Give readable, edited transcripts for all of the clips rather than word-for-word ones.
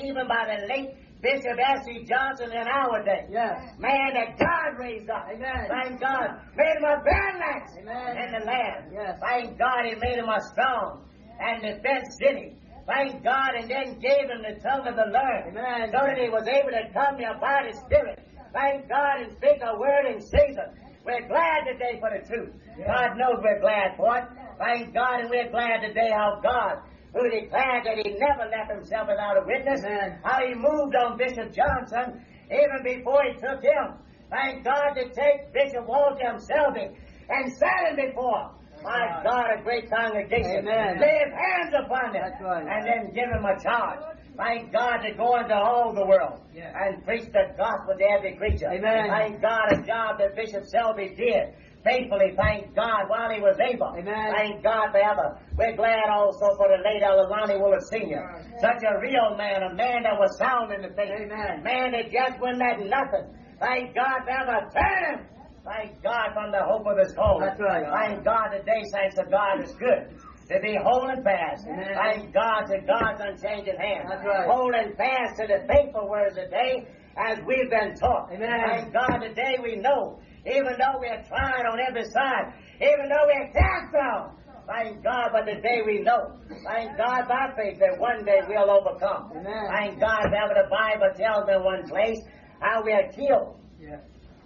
even by the late Bishop S.C. Johnson in our day. Yes. Man that God raised up. Amen. Thank God. Made him a balance Amen. in the land. Yes. Thank God he made him a strong and defense city. Thank God, and then gave him the tongue of the learned. Amen. So that he was able to come here by the Spirit. Thank God and speak a word in season. We're glad today for the truth. God knows we're glad for it. Thank God, and we're glad today how God, who declared that he never left himself without a witness, Amen. how he moved on Bishop Johnson even before he took him. Thank God to take Bishop Walter himself and set him before, my God, a great congregation. Amen. Lay his hands upon them. That's right. And then give him a charge. Thank God to go into all the world and preach the gospel to every creature. Amen. Thank God, a job that Bishop Selby did faithfully, thank God, while he was able. Amen. Thank God forever. We're glad also for the late Elder Lonnie Willard Sr. Such a real man, a man that was sound in the faith. Amen. Man that just wouldn't let nothing. Thank God forever. Turn him. Thank God from the hope of his home. That's right. Thank God today, saints of God, is good. To be whole and fast. Amen. Thank God to God's unchanging hand. That's right. Whole and fast to the faithful words today as we've been taught. Amen. Thank God today we know, even though we're tried on every side, even though we're cast down, thank God, but today we know, thank God by faith, that one day we'll overcome. Amen. Thank God, whenever the Bible tells in one place how we are killed Yes.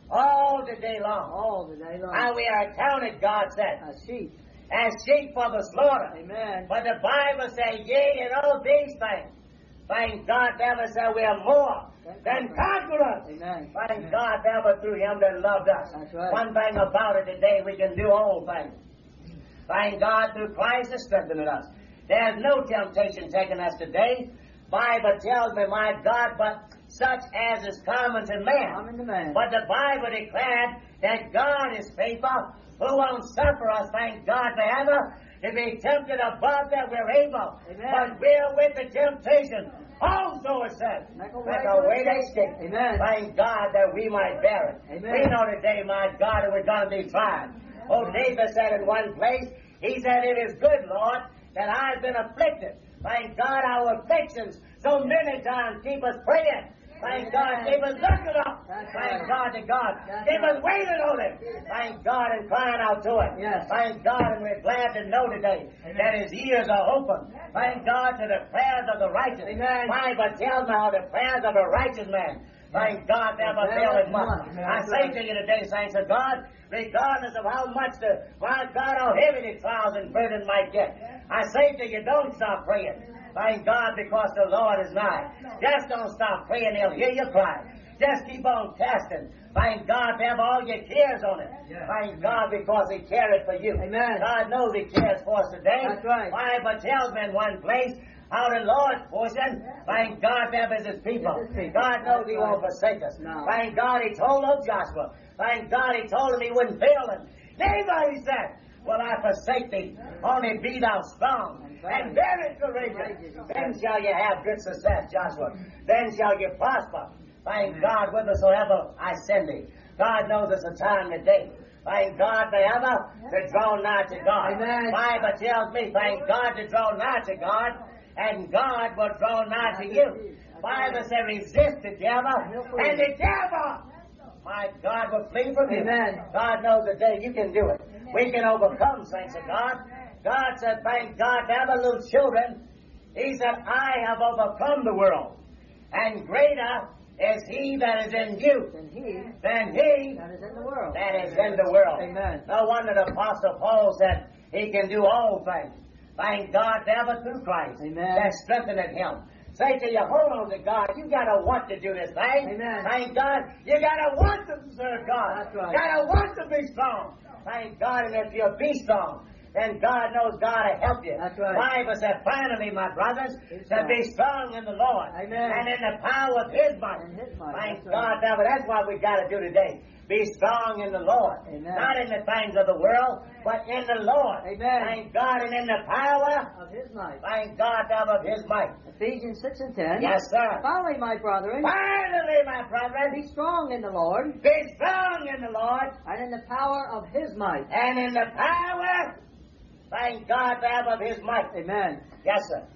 all the day long. All the day long. How we are accounted, God said, As sheep. as sheep for the slaughter. Amen. But the Bible says, yea, in all these things, thank God, never said we are more than conquerors. Amen. Thank God, never through him that loved us. That's right. One thing about it today, we can do all things. Thank God, through Christ is strengthening us. There's no temptation taking us today. Bible tells me, my God, but such as is common to man. Common to man. But the Bible declared that God is faithful, who won't suffer us, thank God, forever, to be tempted above that we're able. Amen. But we're with the temptation. Also, it says, Make a way to escape. Amen. Thank God that we might bear it. Amen. We know today, my God, that we're going to be tried. Oh, David said in one place, he said, it is good, Lord, that I've been afflicted. Thank God our afflictions so many times keep us praying. Thank God, keep us looking up. Thank God to God. Keep us waiting on it. Thank God and crying out to it. Yes. Thank God, and we're glad to know today that his ears are open. Thank God to the prayers of the righteous. Amen. Bible tells me how the prayers of a righteous man, thank God, never fail as much. I say to you today, saints of God, regardless of how much my God, how heavy the trials and burdens might get, I say to you, don't stop praying. Thank God, because the Lord is nigh. Just don't stop praying, he'll hear you cry. Just keep on casting. Thank God to have all your cares on it. Thank God, because he cares for you. Amen. God knows he cares for us today. That's right. Bible tells me in one place how the Lord's portion, thank God, that is his people. It's his people. God knows he That's won't right. forsake us. No. Thank God he told old Joshua. Thank God he told him he wouldn't fail him. Neither, he said, will I forsake thee. Only be thou strong and very courageous. Then shall you have good success, Joshua. Then shall you prosper. Thank God, whithersoever I send thee. God knows it's a time today. Thank God forever to draw nigh to God. Amen. Bible tells me, thank God to draw nigh to God, and God will draw nigh to you. Bible says, resist the devil, and the devil, my God, will flee from you. Amen. God knows the day you can do it. We can overcome, saints of God. God said, thank God to have little children. He said, I have overcome the world, and greater is he that is in you than he that is in the world. that is in the world. Amen. No wonder the Apostle Paul said he can do all things. Thank God ever through Christ. Amen. That strengtheneth him. Say to you, hold on to God. You got to want to do this thing. Amen. Thank God. You got to want to serve God. That's right. Got to want to be strong. Thank God. And if you'll be strong, then God knows God to help you. That's right. Bible said, finally, my brothers, to be strong in the Lord. Amen. And in the power of his might. In his might. Thank That's God. right. That's what we got to do today. Be strong in the Lord. Amen. Not in the things of the world, but in the Lord. Amen. Thank God, and in the power. Of his might. Thank God of his might. Ephesians 6 and 10. Yes, sir. Finally, my brethren, Finally, my brethren, be strong in the Lord, be strong in the Lord, and in the power of his might. and in the power, thank God of his might. Amen. Yes, sir.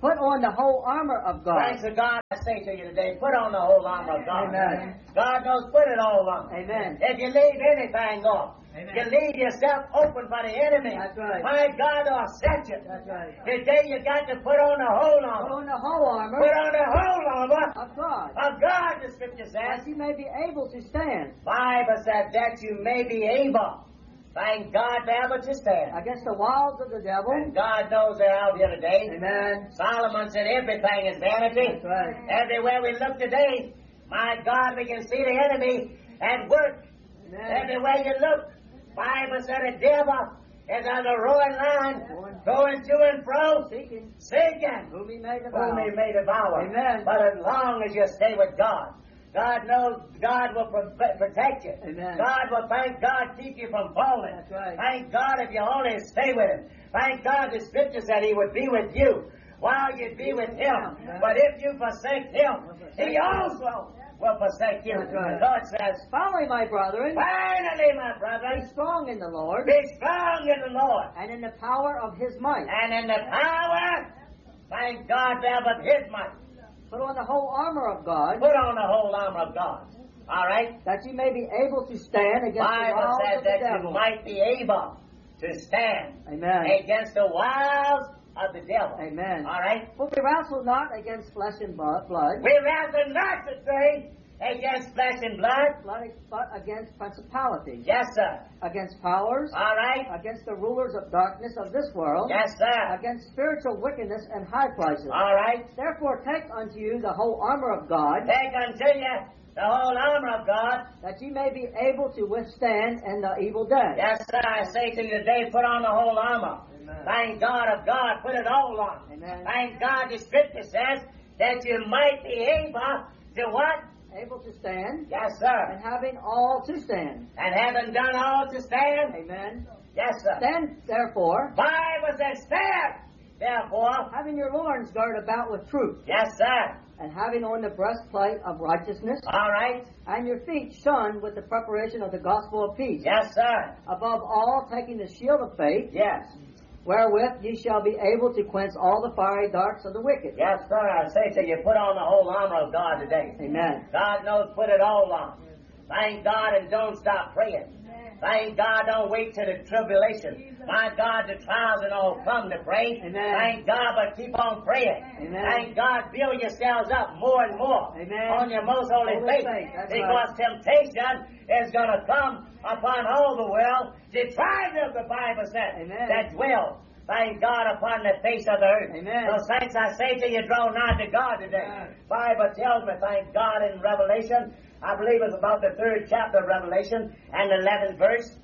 Put on the whole armor of God. Thanks to God, I say to you today, put on the whole armor of God. Amen. God knows, put it all on. Amen. If you leave anything off, you leave yourself open for the enemy. That's right. My God will set you. That's right. Today you got to put on the whole Put armor. on the whole armor Put on the whole armor of God, of God, the Scripture that says. you may be able to stand Bible said that you may be able. Thank God, be able to stand. against the wiles of the devil. And God knows they're out here today. Amen. Solomon said everything is vanity. That's right. Everywhere we look today, my God, we can see the enemy at work. Amen. Everywhere you look, Bible said the devil is on the roaring line, going to and fro, Seeking seeking whom he may whom devour. he may devour. Amen. But as long as you stay with God, God knows God will protect you. Amen. God will, thank God, keep you from falling. That's right. Thank God if you only stay with Him. Thank God the Scripture said He would be with you while you be with Him. Amen. But if you forsake Him, He also will forsake you. That's right. God says, Finally, my brethren, finally, my be brethren, strong in the Lord be strong in the Lord. and in the power of his might. And in the power, thank God, there of His might. Put on the whole armor of God, Put on the whole armor of God. All right? that you may be able to stand against the Bible wiles says of the that you devil. might be able to stand Amen. against the wiles of the devil. Amen. All right? For we wrestle not against flesh and blood, We wrestle not today against flesh and blood. but against principalities, Yes, sir. against powers, All right? against the rulers of darkness of this world, Yes, sir. against spiritual wickedness in high places. All right? Therefore take unto you the whole armor of God, Take unto you the whole armor of God. that ye may be able to withstand in the evil day. Yes, sir. I say to you today, put on the whole armor. Amen. Thank God of God, put it all on. Amen. Thank God the Scripture says that you might be able to what? Able to stand, Yes, sir. and having all to stand. And having done all to stand? Amen. Yes, sir. Stand therefore, Bible says stand. Therefore, having your loins girded about with truth, yes, sir. and having on the breastplate of righteousness, All right. and your feet shone with the preparation of the gospel of peace. Yes, sir. Above all, taking the shield of faith, Yes. wherewith ye shall be able to quench all the fiery darts of the wicked. Yes, sir. I say to you, put on the whole armor of God today. Amen. God knows, put it all on. Thank God and don't stop praying. Thank God, don't wait till the tribulation. My God, the trials and all come to pray. Amen. Thank God, but keep on praying. Amen. Thank God, build yourselves up more and more Amen. on your most holy Holy faith. faith, that's Because temptation is going to come upon all the world. The trials, the Bible says, Amen. that dwell, thank God, upon the face of the earth. Amen. So, saints, I say to you, draw nigh to God today. Amen. Bible tells me, thank God, in Revelation, I believe it's about the 3rd chapter of Revelation and the 11th verse.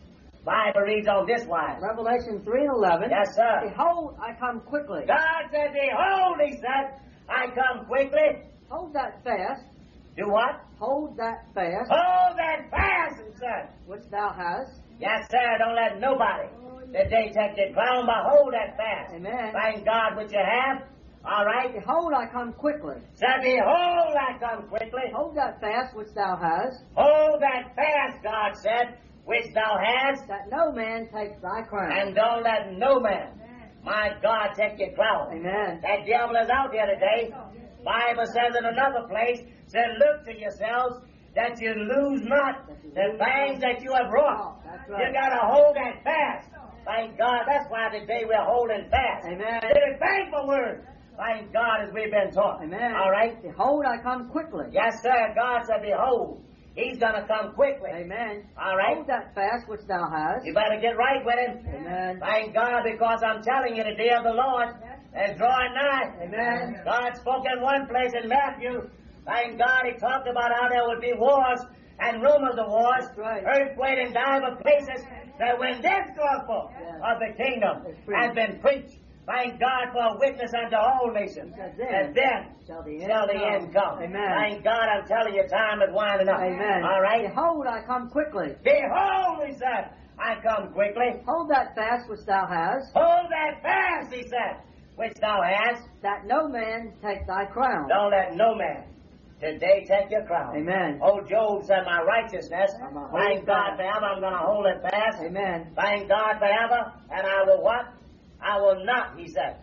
Bible reads on this wise. Revelation 3 and 11. Yes, sir. Behold, I come quickly. God said, behold, he said, I come quickly. Hold that fast. Do what? Hold that fast, Hold that fast, he said. which thou hast. Yes, sir. Don't let nobody today take your crown, but hold that fast. Amen. Thank God what you have. All right. Behold, I come quickly. Said, behold, I come quickly. Hold that fast which thou hast, Hold that fast, God said, which thou hast, that no man take thy crown. and don't let no man, my God, take your crown. Amen. That devil is out there today. Bible says in another place, said, look to yourselves that you lose not the things that you have wrought. That's You right. got to hold that fast. Thank God. That's why today we're holding fast. Amen. It's a thankful word. Thank God, as we've been taught. Amen. All right. Behold, I come quickly. Yes, sir. God said, behold, he's going to come quickly. Amen. All right. Hold that fast which thou hast. You better get right with him. Amen. Thank God, because I'm telling you, the day of the Lord is drawing nigh. Amen. God spoke in one place in Matthew. Thank God, he talked about how there would be wars and rumors of wars, That's right. earthquake in divers places, that when this gospel Yes. of the kingdom It's preached. has been preached, thank God for a witness unto all nations, He said, and then shall the shall the end come. Amen. Thank God, I'm telling you, time is winding up. Amen. All right? Behold, I come quickly. Behold, he said, I come quickly. Hold that fast which thou hast, Hold that fast, he said, which thou hast. that no man take thy crown. Don't let no man today take your crown. Amen. Oh, Job said, my righteousness, I'm a thank hold God fast. forever, I'm going to hold it fast. Amen. Thank God forever, and I will what? I will not, he said,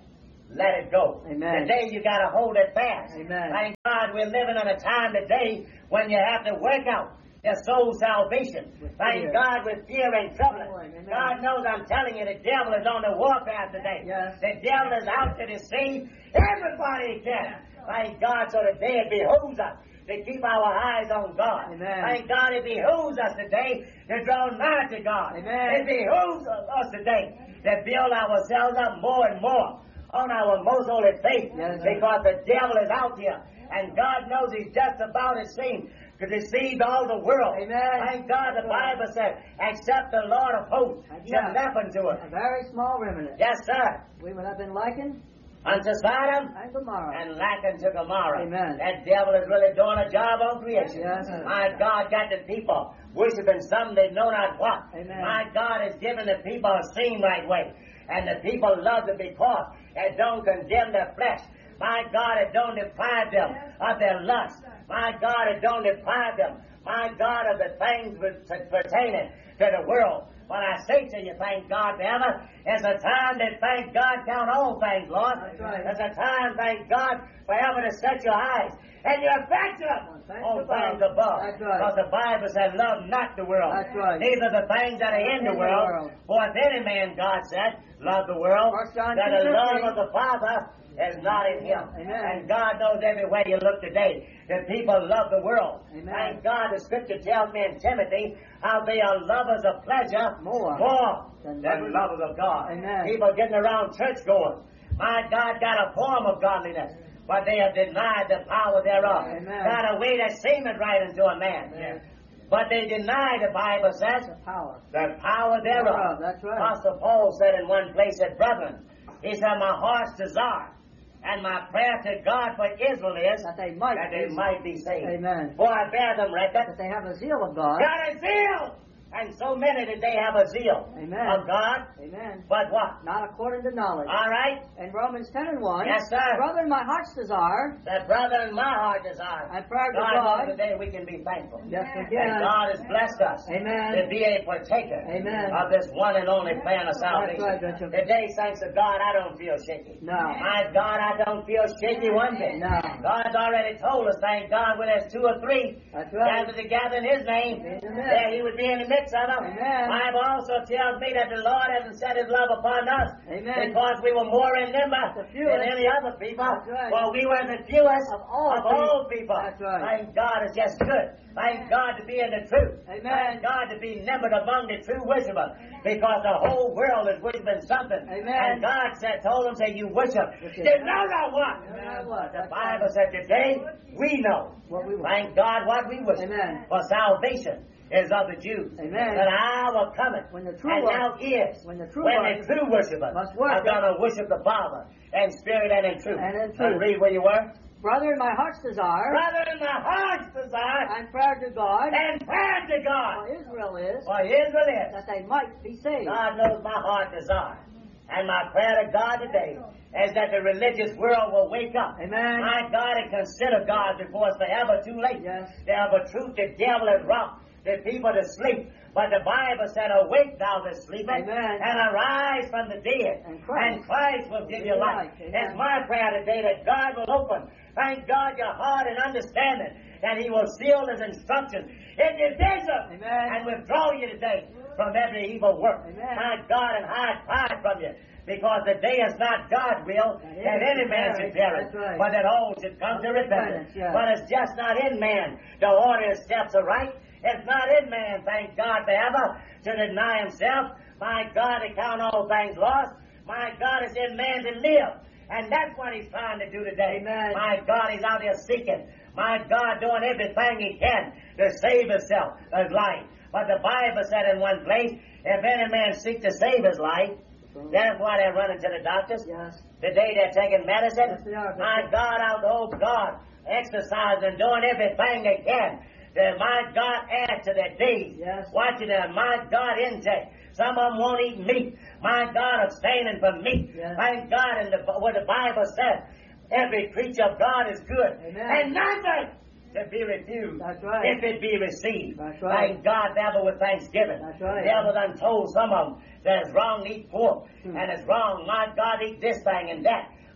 let it go. Amen. Today you got to hold it fast. Amen. Thank God we're living in a time today when you have to work out your soul salvation. Thank God with fear and trembling. Amen. God knows I'm telling you the devil is on the warpath today. Yes. The devil is out to deceive everybody he can. Thank God, so today it behooves us to keep our eyes on God. Amen. Thank God it behooves us today to draw nigh to God. Amen. It behooves us today to build ourselves up more and more on our most holy faith, Yes. because the devil is out here, and God knows he's just about, it seems, to deceive all the world. Amen. Thank God the Bible said, except the Lord of hosts shall happen to us. A very small remnant. Yes, sir. We would have been likened Unto Sodom and Gomorrah. and likened to Gomorrah. Amen. That devil is really doing a job on creation. Yes. My God got the people worshiping something they know not what. Amen. My God has given the people a seen right way. And the people love it because it don't condemn their flesh. My God, it don't deprive them of their lust. My God, it don't deprive them, my God, of the things pertaining to the world. But I say to you, thank God forever, it's a time that, thank God, count all things, Lord. That's right. It's a time, thank God, forever to set your eyes and your affection on things above. That's right. Because the Bible said, love not the world. That's right. These are the things that are in the world. For if any man, God said, love the world, 1 John that the 2:15. love of the Father is not in him. Amen. And God knows everywhere you look today that people love the world. Amen. Thank God the Scripture tells me in Timothy how they are lovers of pleasure More than than lovers of God. Amen. People getting around church going. My God got a form of godliness, but they have denied the power thereof. Amen. Got a way that seemeth right unto a man. Amen. But they deny, the Bible says, The power. the power thereof. That's right. Apostle Paul said in one place that, brethren, he said, my heart's desire and my prayer to God for Israel is That they might be saved. Amen. For I bear them record. That they have a zeal of God. Got a zeal! And so many today have a zeal Amen. of God. Amen. But what? Not according to knowledge. All right? In Romans 10:1. Yes, sir. Brother, my heart's desire. That brother in my heart desire. And prayer to God God. knows today we can be thankful. Yes, we And can. God has blessed us Amen. to be a partaker Amen. of this one and only plan of salvation. right, Bishop. Today, thanks to God, I don't feel shaky. No. My God, I don't feel shaky one bit. No. God's already told us, thank God, when there's two or three That's right. gathered together in His name, Amen. there He would be in the midst of them. Amen. Bible also tells me that the Lord hasn't set His love upon us Amen. because we were more in number The fewest. than any other people. That's right. Well, we were the fewest Of all people. That's right. Thank God it's just good. Thank God to be in the truth. Amen. Thank God to be numbered among the true worshipers, because the whole world is worshiping something. Amen. And God told them, say, you worship. Okay. You know not what. You know not what. The That's Bible right. said today, we know. What we want. Thank God what we worship. Amen. For salvation is of the Jews. Amen. That hour cometh, When the true and now is, when the true worshipers must are worship going to worship the Father in spirit and in truth. and in truth. Read where you were. Brother, my heart's desire. Brother, in my heart's desire And prayer to God. and prayer to God. For Israel is. For Israel is. That they might be saved. God knows my heart desire. And my prayer to God today is that the religious world will wake up. Amen. My God, and consider God before it's forever too late. Yes. There of a truth, the devil has rocked the people to sleep. But the Bible said, awake thou that sleepest, Amen. and arise from the dead, And Christ will give you life. Amen. It's my prayer today that God will open, thank God, your heart and understanding, that He will seal His instructions in your vision, Amen. and withdraw you today from every evil work. Amen. My God, and hide pride from you. Because the day is not God's will that any man should perish, That's right. but that all should come to repentance. Yeah. But it's just not in man to order his steps aright. It's not in man, thank God, forever, to deny himself. My God, to count all things lost. My God, it's in man to live. And that's what He's trying to do today. Amen. My God, He's out there seeking. My God, doing everything He can to save himself, his life. But the Bible said in one place, if any man seek to save his life, that's why they're running to the doctors. Yes. Today they're taking medicine. Yes, they are. My God, out the old God, exercising, doing everything they can. My God, add to their days. Yes. Watching their, my God, intake. Some of them won't eat meat. My God, abstaining from meat. Yes. Thank God, in what the Bible says, every creature of God is good. Amen. And nothing to be refused. That's right. If it be received. That's right. Thank God, devil with thanksgiving. That's right. The devil done told some of them that it's wrong to eat pork. Hmm. And it's wrong, my God, eat this thing and that.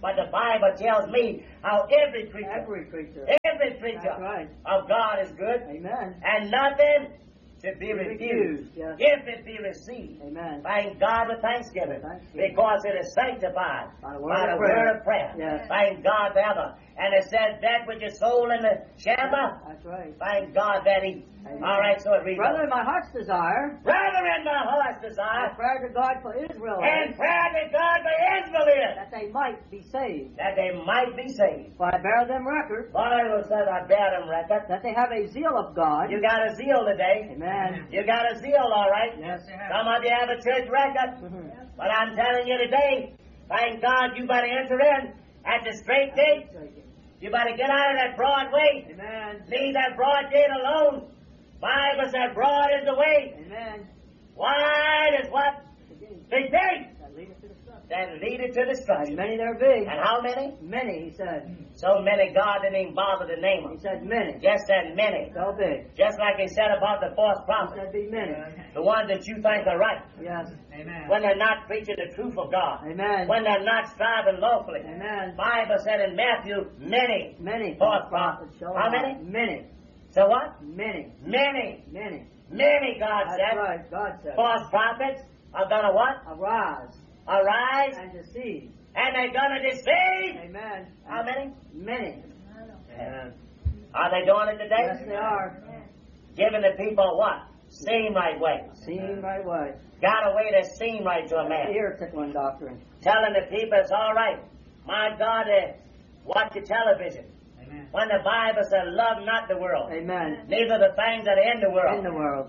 But the Bible tells me how every creature That's right. of God is good, Amen. and nothing should be refused Yes. if it be received. Amen. Thank God with thanksgiving, because it is sanctified By the by the word word of prayer. Yes. Thank God forever. And it says that which is sold in the Shamma, That's right. thank God that he. Amen. All right, so it reads. Brother, my heart's desire, Brother, in my heart's desire, and prayer to God for Israel, and prayer to God for Israel is, that they might be saved. that they might be saved. For I bear them record Bible says I bear them record. that they have a zeal of God. You got a zeal today. Amen. You got a zeal, all right. Yes. Some of you have a church record. Mhm. But I'm telling you today, thank God you better enter in at the straight gate. You better get out of that broad way. Amen. Leave that broad gate alone. Bible said broad is the way. Amen. Wide is what? The gate That leadeth to destruction. that leadeth to And destruction. many there be. And how many? Many, he said. So many God didn't even bother to name He them. said many. Just said many. So be. Just like he said about the false He prophets. said be many. The ones that you think are right. Yes. When they're not preaching the truth of God. Amen. When they're not striving lawfully. Amen. Bible said in Matthew, many. Many False false prophets shall How arise. many? Many. So what? Many. Many. Many. Many, God That's said. right. God said. False prophets are gonna what? Arise Arise, and deceive. and they're gonna deceive. Amen. How many? Many. Are they doing it today? Yes, they are. Giving the people what? Seem right way. Seen right way. Got a way to seem right to a man. Ear tickling doctrine. Telling the people it's all right. My God, watch your television. When the Bible said, love not the world, Amen. neither the things that are in the world. In the world.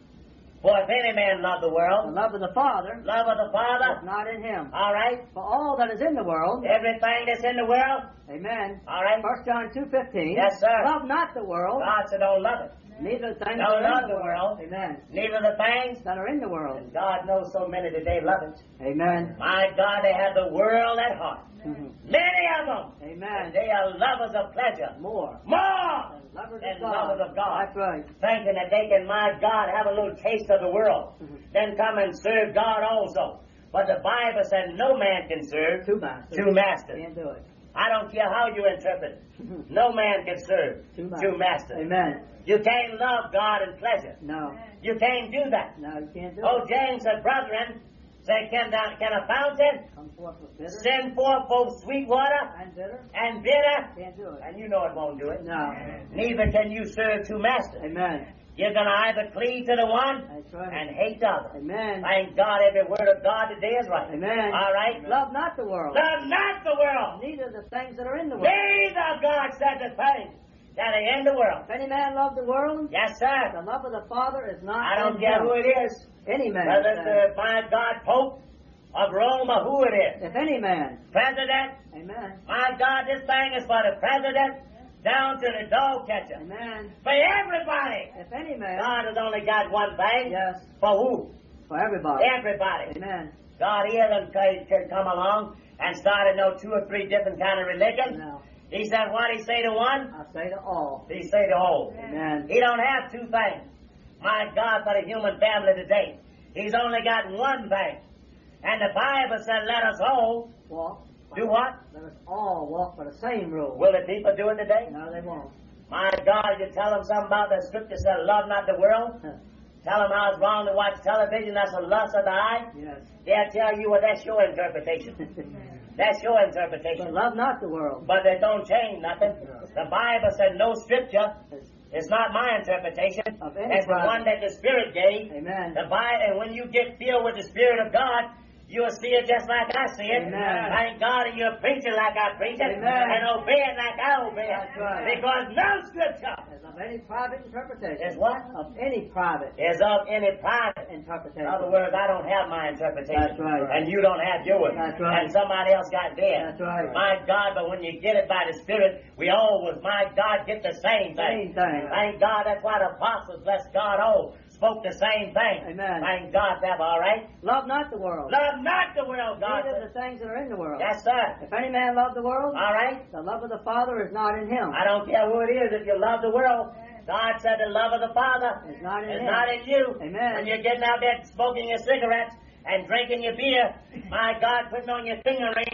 For if any man love the The world, love of the Father love of the is Father, not in him. all right, For all that is in the world. everything that's in the world, Amen. all right, 1 John 2:15. Yes, sir. Love not the world, God said don't love it. neither the things Don't that are love in the the world. world. Amen. Neither the things, That are in the world. and God knows so many today love it. Amen. My God, they have the world at heart. Mhm. Many of them, Amen. and they are lovers of pleasure. More. More Lovers than of God. lovers of God. That's right. Thinking that they can, my God, have a little taste of the world, Mhm. then come and serve God also. But the Bible said no man can serve Two masters. two masters. Can't do it. I don't care how you interpret it. Mhm. No man can serve Two two masters. Amen. You can't love God and pleasure. No. You can't do that. No, you can't do Oh, it. James said, brethren, say, can a fountain Come forth with bitter send forth both sweet water and bitter. and bitter? Can't do it. And you know it won't do it. No. Neither can you serve two masters. Amen. You're going to either cleave to the one That's right. and hate the other. Amen. Thank God every word of God today is right. Amen. All right? Love not the world, Love not the world. neither the things that are in the world. Neither God said the things that are in the world. If any man love the world, Yes, sir. the love of the Father is not I don't in care him. who it is. Any man. Whether says. it's the, my God, Pope of Rome or who it is. If any man. President. Amen. My God, this thing is for the president down to the dog catcher. Amen. For everybody. If any man. God has only got one thing. Yes. For who? For everybody. Everybody. Amen. God, he hasn't can come along and started no 2 or 3 different kind of religions. No. He said, what he say to one? I say to all. He say to all. Amen. He don't have 2 things. My God, for the human family today. He's only got one thing. And the Bible said, let us all Walk. do what? Let us all walk by the same rule. Will the people do it today? No, they won't. My God, you tell them something about the scripture said, love not the world. Tell them how it's wrong to watch television. That's a lust of the eye. Yes. They'll tell you, well, that's your interpretation. That's your But interpretation. love not the world. But they don't change nothing. The Bible said no scripture. It's not my interpretation. Of any It's the prophet. one that the Spirit gave. Amen. The Bible, and when you get filled with the Spirit of God, you'll see it just like I see it. Amen. Thank God, and you're preaching like I preach it, Amen. and obeying like I obey it. That's right. Because no scripture Is of any private interpretation. is what? Of any private Is of any private. interpretation. In other words, I don't have my interpretation. That's right. And you don't have yours. That's right. And somebody else got theirs. That's right. My God, but when you get it by the Spirit, we always, my God, get the same thing. Same thing. Thank God, that's why the apostles, bless God, spoke the same thing. Amen. Thank God, that's all right. Love not the world. Love not the world, God. Neither the things that are in the world. Yes, sir. If any man love the world, All right. the love of the Father is not in him. I don't care who it is. If you love the world, God said the love of the Father It's not in is him. not in you. Amen. When you're getting out there smoking your cigarettes and drinking your beer, my God, putting on your finger rings,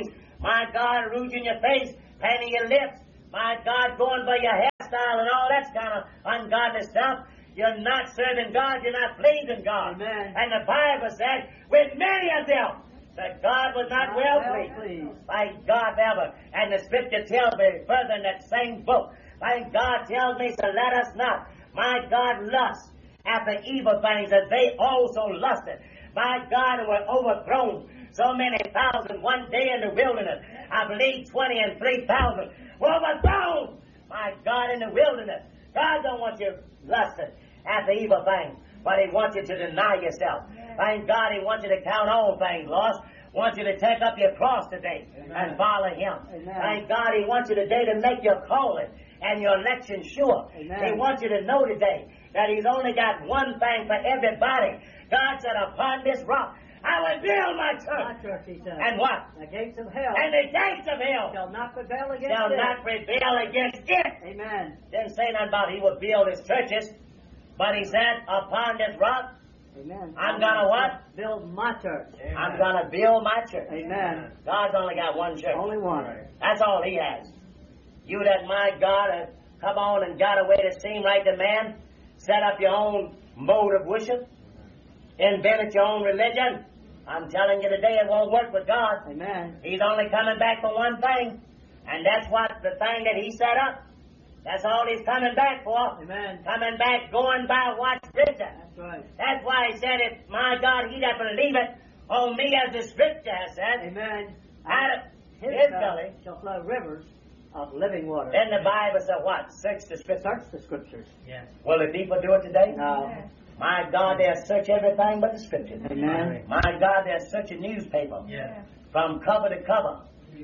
My God, rouging your face, painting your lips. My God, going by your hairstyle and all that kind of ungodly stuff. You're not serving God. You're not pleasing God. Amen. And the Bible said, with many of them, that God was not well pleased. Thank God ever. And the Scripture tells me further in that same book. Thank God tells me to let us not, my God, lust after evil things as they also lusted. My God, and were overthrown. So many thousand one day in the wilderness. I believe 20 and 3,000 were overthrown. My God, in the wilderness. God don't want you lusting after evil things, but He wants you to deny yourself. Thank God He wants you to count all things lost. Wants you to take up your cross today and follow Him. Amen. Thank God He wants you today to make your calling and your election sure. Amen. He wants you to know today that He's only got one thing for everybody. God said, upon this rock I will build my church. My church, He said. And what? The gates of hell. And the gates of hell shall not prevail against shall it. not prevail against it. Amen. Didn't say nothing about He will build His churches, but He said, upon this rock Amen. I'm gonna what? Build my church. Amen. I'm gonna build my church. Amen. God's only got one church. Only one. That's all He has. You that, my God, have come on and got a way to seem like the man, set up your own mode of worship, invented your own religion. I'm telling you today it won't work with God. Amen. He's only coming back for one thing, and that's what the thing that He set up. That's all He's coming back for. Amen. Coming back, going by what's written. That's right. That's why He said it, my God, he that believeth on me, as the Scripture has said, Amen. out of His his belly belly shall flow rivers of living water. Then the Bible said what? Search the Scripture. Search the Scriptures. Yes. Will the people do it today? No. My God, they'll search everything but the Scripture. Amen. My God, they'll search a newspaper Yes. from cover to cover.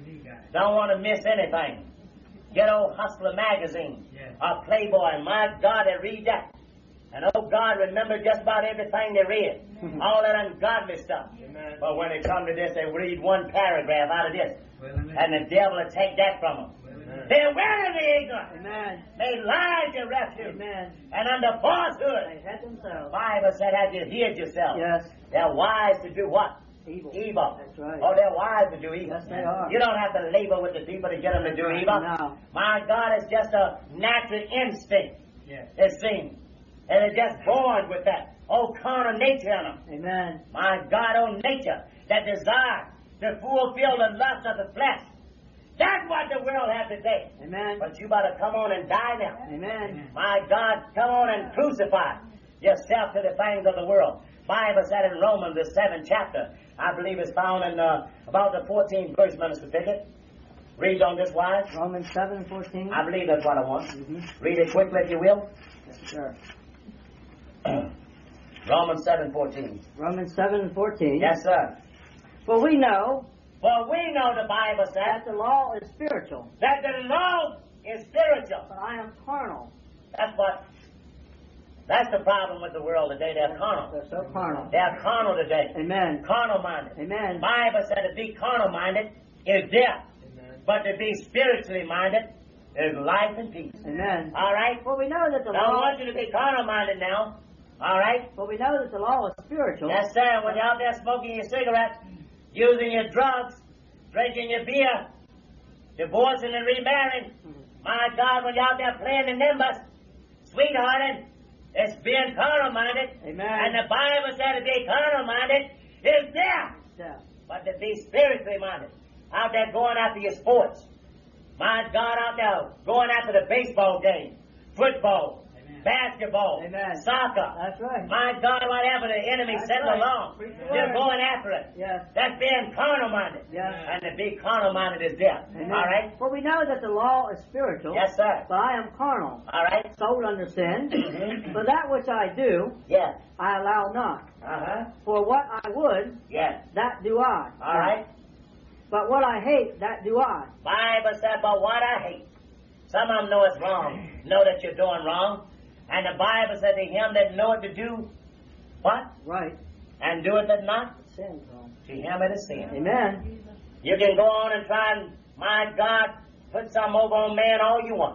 Don't want to miss anything. Get old Hustler magazine Yes. or Playboy. My God, they read that. And oh God, remember just about everything they read. All that ungodly stuff. Amen. But when they come to this, they read one paragraph out of this. Well, amen. And the devil will take that from them. Amen. They're willingly ignorant. Amen. They lie to refuge. Amen. And under falsehood. They had themselves. Bible said, have you hid yourself? Yes. They're wise to do what? Evil. Evil. That's right. Oh, they're wise to do evil. Yes, they are. You don't have to labor with the people to get them to do evil. No. My God, it's just a natural instinct, Yes. it seems. And they're just born with that old carnal nature in them. Amen. My God, old nature, that desire to fulfill the lust of the flesh. That's what the world has today. Amen. But you better come on and die now. Amen. My God, come on and crucify yourself to the things of the world. Bible said in Romans, the 7th chapter, I believe it's found in about the 14th verse, Minister Pickett. Read on this wise. Romans 7:14. I believe that's what I want. Mm-hmm. Read it quickly if you will. Yes, sir. Romans 7:14. Romans 7:14. Yes, sir. For we know Well, we know the Bible that says the law is spiritual, that the law is spiritual. but I am carnal. That's the problem with the world today. They're carnal. They're so carnal. They're carnal today. Amen. Carnal-minded. Amen. Bible said to be carnal-minded is death, Amen. but to be spiritually minded is life and peace. Amen. All right? For we know that the Now, I law. want you to be carnal-minded now. All right? For we know that the law is spiritual. Yes, sir. When you're out there smoking your cigarettes, using your drugs, drinking your beer, divorcing and remarrying, my God, when you're out there playing the nimbus, sweethearted, it's being carnal-minded. Amen. And the Bible said to be carnal-minded is death. Death. But to be spiritually minded, out there going after your sports. My God, out there going after the baseball game, football, Amen. basketball, Amen. soccer. That's right. My God, whatever the enemy That's sent right. along, Preach the you're word. going after it. Yes. That's being carnal-minded. Yes. And to be carnal-minded is death. Amen. All right? For we know that the law is spiritual. Yes, sir. But I am carnal, All right? sold under sin. Mhm. For that which I do, Yes. I allow not. Uh-huh. For what I would, Yes. that do I. All right? But what I hate, that do I. Bible said, but what I hate. Some of them know it's wrong, know that you're doing wrong. And the Bible said to him that knoweth to do what? Right. And doeth it not, Sin's wrong. to him it is sin. Amen. You can go on and try and, my God, put some over on man all you want.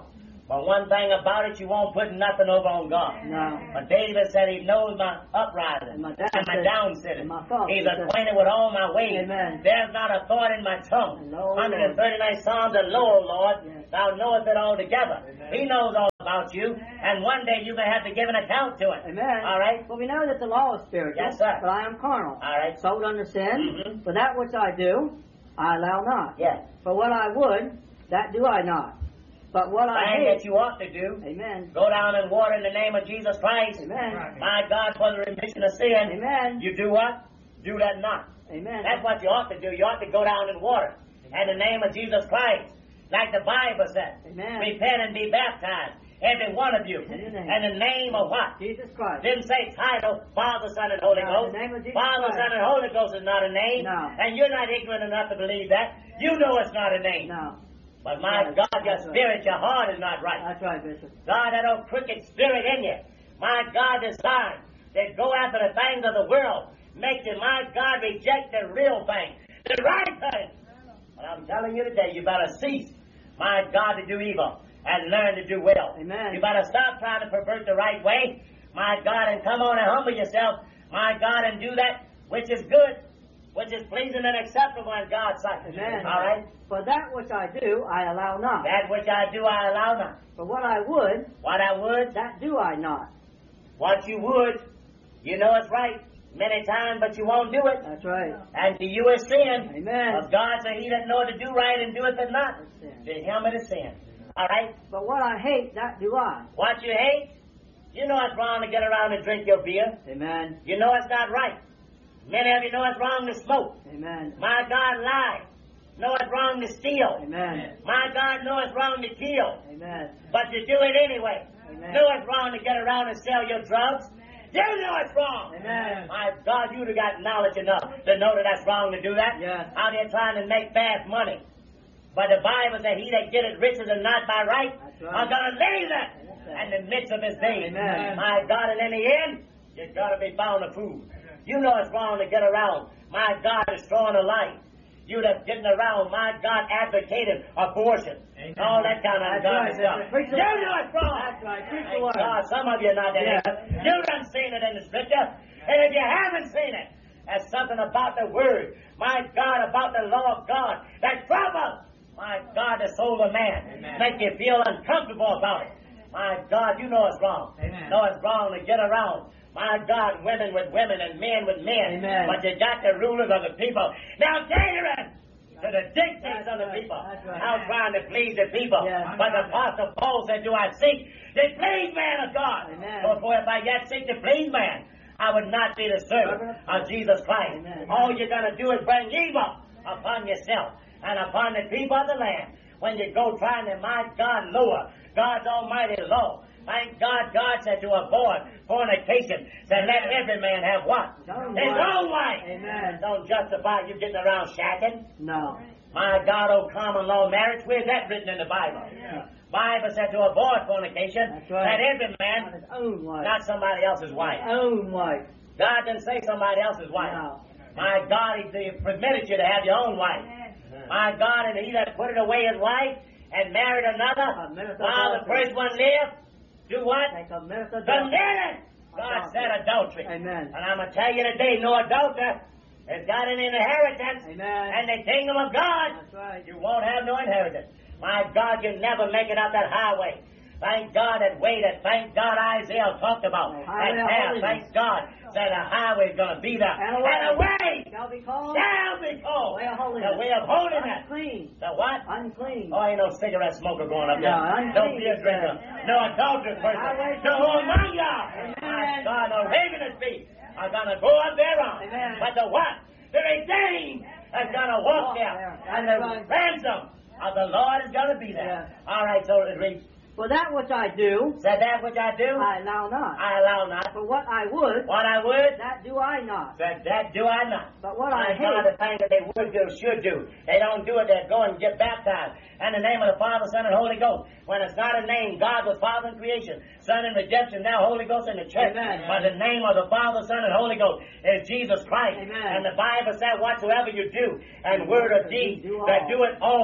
But one thing about it, you won't put nothing over on God. No. But David said he knows my uprising And my down sitting. and my thoughts. He's acquainted with all my ways. Amen. There's not a thought in my tongue. Lo, 139 Psalms of Lo, Lord, Yes. thou knowest it altogether. He knows all about you, and one day you may have to give an account to it. Amen. All right? Well, we know that the law is spiritual, Yes, sir. but I am carnal. All right. Sold under sin. Mhm. For that which I do, I allow not. Yes. For what I would, that do I not. But what I Thing hate, that you ought to do, amen, go down and water in the name of Jesus Christ. amen, My God, for the remission of sin. amen, You do what? Do that not. amen. That's what you ought to do. You ought to go down and water in the name of Jesus Christ. Like the Bible says. Amen. Repent and be baptized. Every one of you. In the name. In the name of what? Jesus Christ. Didn't say title, Father, Son, and Holy No, Ghost. in the name of Jesus Father, Christ. Son, and Holy Ghost is not a name. No. And you're not ignorant enough to believe that. You know it's not a name. No. But my Yes, God, your that's right. spirit, your heart is not right. That's right, Bishop. God, that old crooked spirit in you. My God, designed to go after the things of the world. Make you, my God, reject the real thing. The right thing. But I'm telling you today, you better cease, my God, to do evil and learn to do well. Amen. You better stop trying to pervert the right way, my God, and come on and humble yourself, my God, and do that which is good, which is pleasing and acceptable in God's sight. Amen. All right? For that which I do, I allow not. That which I do, I allow not. For what I would, What I would, that do I not. what you would, you know it's right many times, but you won't do it. That's right. And to you is sin. Amen. Because God said he that knoweth to do right and doeth it not. That's sin. To him it is sin. All right? But what I hate, that do I. What you hate, you know it's wrong to get around and drink your beer. Amen. You know it's not right. Many of you know it's wrong to smoke. Amen. My God, lie. Know it's wrong to steal. Amen. My God, know it's wrong to kill. Amen. But you do it anyway. Amen. Know it's wrong to get around and sell your drugs. You know it's wrong. Amen. My God, you'd have got knowledge enough to know that that's wrong to do that. Yes. Out here trying to make fast money. But the Bible says he that getteth riches and not by right, That's right. are going to lay that in the midst of his days. Amen. My God, and in the end, you're going to be bound to food. You know it's wrong to get around. My God, destroying a life. You that's getting around, my God, advocating abortion. Amen. All that kind of That's ungodly right. stuff. Preach the You word. know it's wrong. That's right. Preach the Thank word. God, some of you are not that Yeah. ignorant. You done seen it in the scripture. And if you haven't seen it, there's something about the word, my God, about the law of God, that troubles, my God, the soul of man. Amen. Make you feel uncomfortable about it. My God, you know it's wrong. Amen. Know it's wrong to get around. My God, women with women and men with men. Amen. But you got the rulers of the people. Now catering to the dictates That's of the right. people. That's right. Now trying to please the people. Yes. But the Apostle Paul said, do I seek to please man of God? Amen. For if I yet seek to please man, I would not be the servant of Jesus Christ. Amen. All you're going to do is bring evil upon yourself and upon the people of the land. When you go trying to, my God, lower God's almighty law. Thank God, God said to avoid fornication, said let every man have what? His own wife. Amen. Don't justify you getting around shacking. No. My God, oh common law marriage, where's that written in the Bible? Bible said to avoid fornication, That's right. that every Not man, his own wife. not somebody else's wife. Own wife. God didn't say somebody else's wife. No. My God, he permitted you to have your own wife. My God, and he that put it away his wife and married another, Minister while the adultery. first one lived, do what? Take a minister. Committed! God said adultery. Amen. And I'm going to tell you today, no adulterer has got an inheritance Amen. in the kingdom of God. That's right. You won't have no inheritance. My God, you'll never make it up that highway. Thank God that way that, thank God, Isaiah talked about. The That highway of path, holiness. thank God, said the highway's going to be there. And a way. way Shall be called shall be called way of holiness. the way of holiness. Unclean. The what? Unclean. Oh, ain't no cigarette smoker going up there. No, No unclean, beer drinker. No adulterous person. Highway No to among y'all. Amen. My God, the ravenous feet are going to go up there on. Amen. But the what? The redeemed is going to walk Walk there. there. And the That's right. ransom of the Lord is going to be there. Yeah. All right, so it reads, For that which I do, said that which I do, I allow not. I allow not. For what I would, What I would, that do I not. said that do I not. But what I My God, hate, the thing that they would do, should do. They don't do it, they go and get baptized. In the name of the Father, Son, and Holy Ghost. When it's not a name, God was Father in creation, Son in redemption, now Holy Ghost in the church. Amen. But the name of the Father, Son, and Holy Ghost is Jesus Christ. Amen. And the Bible said, whatsoever you do, and word or deed, Do all. that do it all In the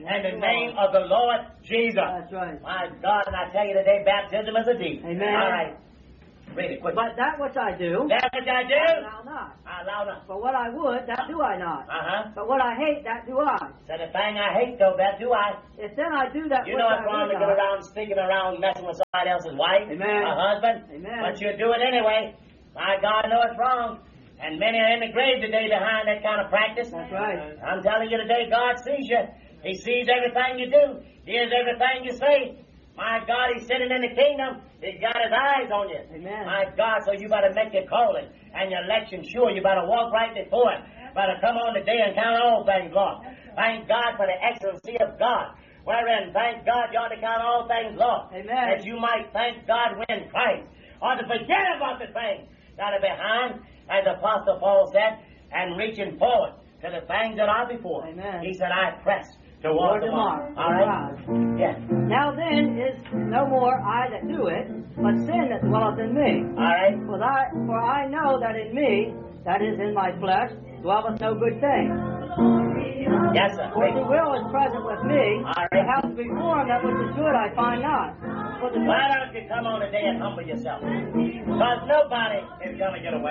in the name of the Lord Jesus. That's right. My God, and I tell you today, baptism is a deed. Amen. All right. Read it quick. But that which I do, That which I do, I allow not. I allow not. But what I would, that do I not. But what I hate, that do I. So the thing I hate, though, that do I. If then I do that You which know I it's wrong to would get not. around sneaking around messing with somebody else's wife, Amen. a husband. Amen. But you do it anyway. My God knows it's wrong. And many are in the grave today behind that kind of practice. That's right. I'm telling you today, God sees you. He sees everything you do. He hears everything you say. My God, He's sitting in the kingdom. He's got His eyes on you. Amen. My God, so you better make your calling and your election sure. You better walk right before Him. Better come on today and count all things lost. Thank God for the excellency of God. Wherein, thank God, you ought to count all things lost. Amen. That you might thank God when Christ. Or to forget about the things that are behind, as Apostle Paul said, and reaching forward to the things that are before. Amen. He said, I press toward the mark. All right? Yes. Now then is no more I that do it, but sin that dwelleth in me. All right? For I know that in me, that is in my flesh, dwelleth no good thing. Yes, sir. For the will is present with me, All right. the house before that which is good I find not. For the Why don't you come on today and humble yourself? Because nobody is going to get away.